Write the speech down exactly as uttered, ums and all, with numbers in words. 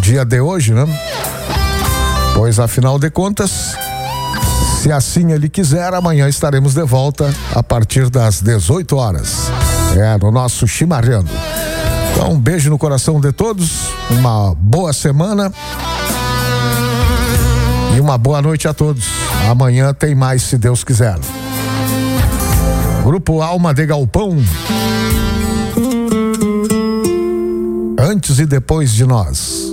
dia de hoje, né? Pois afinal de contas, se assim ele quiser, amanhã estaremos de volta a partir das dezoito horas. É, no nosso Chimarrando. Então, um beijo no coração de todos, uma boa semana e uma boa noite a todos. Amanhã tem mais, se Deus quiser. Grupo Alma de Galpão. Antes e depois de nós.